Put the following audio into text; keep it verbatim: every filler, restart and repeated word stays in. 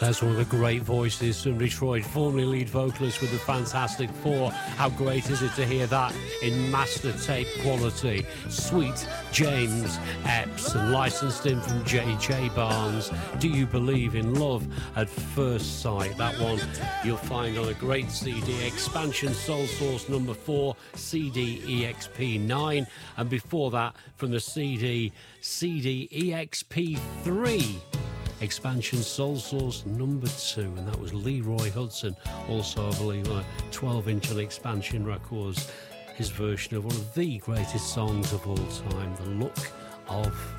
That's one of the great voices from Detroit, formerly lead vocalist with the Fantastic Four. How great is it to hear that in master tape quality? Sweet James Epps, and licensed in from J J Barnes. Do You Believe in Love at First Sight? That one you'll find on a great C D, Expansion Soul Source number four, C D E X P nine, and before that from the C D, C D E X P three. Expansion Soul Source number two, and that was Leroy Hudson, also I believe on a twelve inch on Expansion Records, his version of one of the greatest songs of all time, The Look of